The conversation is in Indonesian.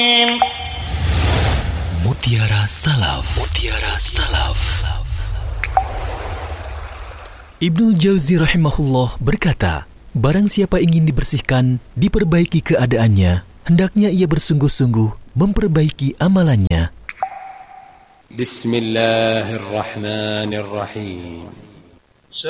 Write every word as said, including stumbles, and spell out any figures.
Mutiara Salaf. Mutiara Salaf. Ibnul Jauzi rahimahullah berkata, barang siapa ingin dibersihkan, diperbaiki keadaannya, hendaknya ia bersungguh-sungguh memperbaiki amalannya. Bismillahirrahmanirrahim.